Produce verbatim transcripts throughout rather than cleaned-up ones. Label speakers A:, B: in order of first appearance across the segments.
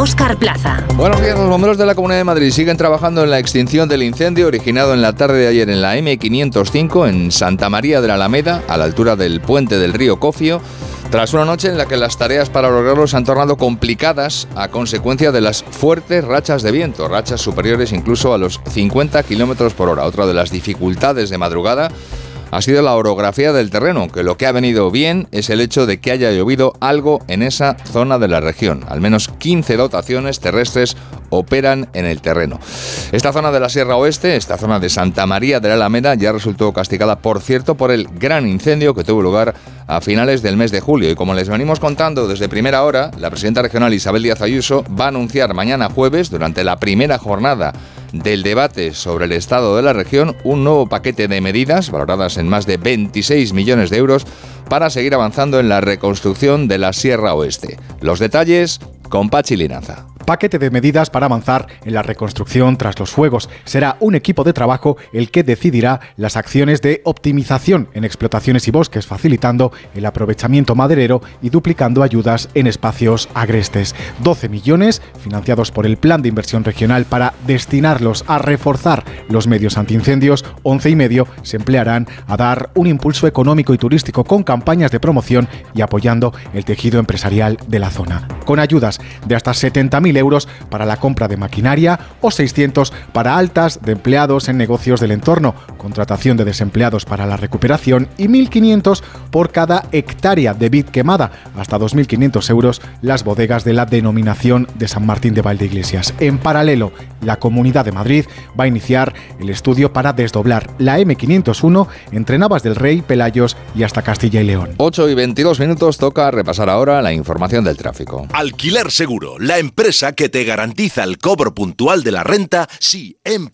A: Óscar Plaza.
B: Buenos días, los bomberos de la Comunidad de Madrid siguen trabajando en la extinción del incendio originado en la tarde de ayer en la eme quinientos cinco en Santa María de la Alameda, a la altura del puente del río Cofio, tras una noche en la que las tareas para lograrlo se han tornado complicadas a consecuencia de las fuertes rachas de viento, rachas superiores incluso a los cincuenta kilómetros por hora. Otra de las dificultades de madrugada ha sido la orografía del terreno, que lo que ha venido bien es el hecho de que haya llovido algo en esa zona de la región. Al menos quince dotaciones terrestres operan en el terreno. Esta zona de la Sierra Oeste, esta zona de Santa María de la Alameda, ya resultó castigada, por cierto, por el gran incendio que tuvo lugar a finales del mes de julio. Y como les venimos contando desde primera hora, la presidenta regional Isabel Díaz Ayuso va a anunciar mañana jueves, durante la primera jornada del debate sobre el estado de la región, un nuevo paquete de medidas valoradas en más de veintiséis millones de euros para seguir avanzando en la reconstrucción de la Sierra Oeste. Los detalles con Pachi Linaza.
C: Paquete de medidas para avanzar en la reconstrucción tras los fuegos. Será un equipo de trabajo el que decidirá las acciones de optimización en explotaciones y bosques, facilitando el aprovechamiento maderero y duplicando ayudas en espacios agrestes. doce millones financiados por el Plan de Inversión Regional para destinarlos a reforzar los medios antiincendios. once y medio se emplearán a dar un impulso económico y turístico con campañas de promoción y apoyando el tejido empresarial de la zona. Con ayudas de hasta setenta mil euros para la compra de maquinaria o seiscientos para altas de empleados en negocios del entorno, contratación de desempleados para la recuperación y mil quinientos por cada hectárea de vid quemada, hasta dos mil quinientos euros las bodegas de la denominación de San Martín de Valdeiglesias. En paralelo, la Comunidad de Madrid va a iniciar el estudio para desdoblar la eme quinientos uno entre Navas del Rey, Pelayos y hasta Castilla y León.
B: ocho y veintidós minutos, toca repasar ahora la información del tráfico.
D: Alquiler Seguro, la empresa que te garantiza el cobro puntual de la renta si en...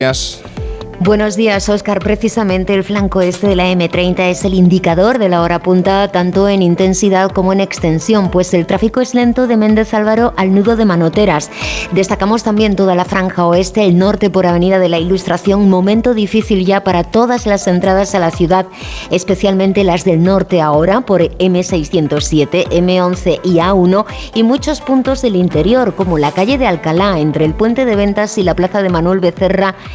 E: Buenos días, Óscar. Precisamente el flanco este de la eme treinta es el indicador de la hora punta, tanto en intensidad como en extensión, pues el tráfico es lento de Méndez Álvaro al nudo de Manoteras. Destacamos también toda la franja oeste, el norte por Avenida de la Ilustración, momento difícil ya para todas las entradas a la ciudad, especialmente las del norte ahora, por eme seiscientos siete, eme once y a uno, y muchos puntos del interior, como la calle de Alcalá, entre el Puente de Ventas y la Plaza de Manuel Becerra,